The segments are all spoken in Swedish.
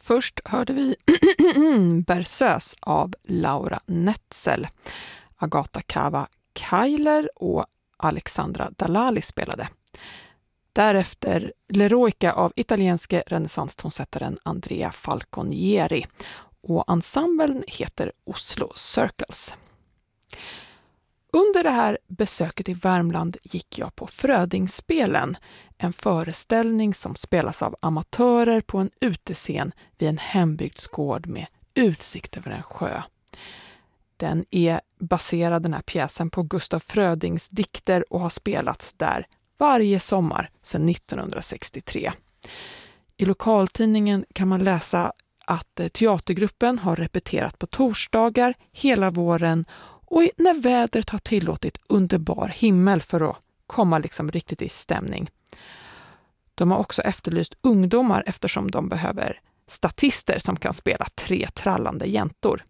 Först hörde vi Berceuse av Laura Netzel. Agata Cava-Kailer och Alexandra Dalali spelade. Därefter L'Eroica av italienske renässanstonsättaren Andrea Falconieri. Och ensemblen heter Oslo Circles. Under det här besöket i Värmland gick jag på Frödingspelen, en föreställning som spelas av amatörer på en utescen vid en hembygdsgård med utsikt över en sjö. Den är baserad, den här pjäsen, på Gustaf Frödings dikter och har spelats där varje sommar sedan 1963. I lokaltidningen kan man läsa att teatergruppen har repeterat på torsdagar hela våren och när vädret har tillåtit underbar himmel för att komma liksom riktigt i stämning. De har också efterlyst ungdomar eftersom de behöver statister som kan spela 3 trallande jäntor.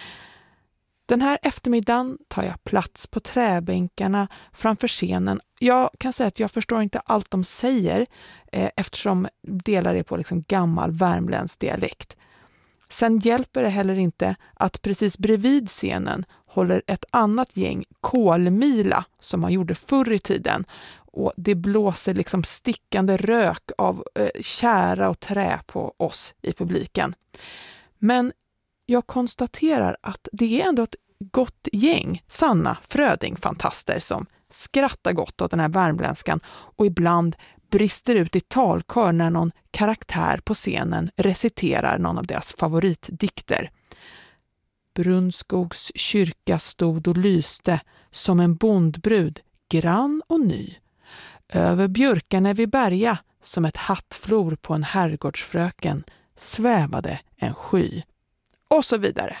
Den här eftermiddagen tar jag plats på träbänkarna framför scenen. Jag kan säga att jag förstår inte allt de säger eftersom delar är på liksom gammal värmländsk dialekt. Sen hjälper det heller inte att precis bredvid scenen håller ett annat gäng kolmila som man gjorde förr i tiden. Och det blåser liksom stickande rök av kära och trä på oss i publiken. Men jag konstaterar att det är ändå ett gott gäng sanna Fröding-fantaster som skrattar gott åt den här värmländskan och ibland brister ut i talkör när någon karaktär på scenen reciterar någon av deras favoritdikter. Brunskogs kyrka stod och lyste som en bondbrud, grann och ny. Över björkarna vid berga, som ett hattflor på en herrgårdsfröken, svävade en sky. Och så vidare.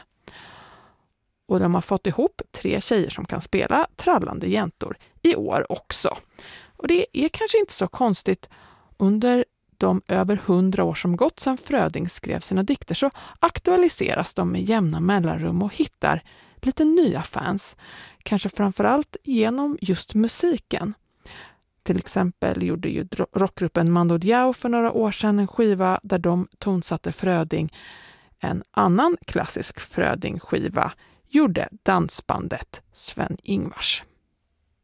Och de har fått ihop 3 tjejer som kan spela trallande jäntor i år också. Och det är kanske inte så konstigt. Under de över 100 år som gått sedan Fröding skrev sina dikter så aktualiseras de med jämna mellanrum och hittar lite nya fans. Kanske framförallt genom just musiken. Till exempel gjorde ju rockgruppen Mando Diao för några år sedan en skiva där de tonsatte Fröding. En annan klassisk Fröding-skiva gjorde dansbandet Sven Ingvars.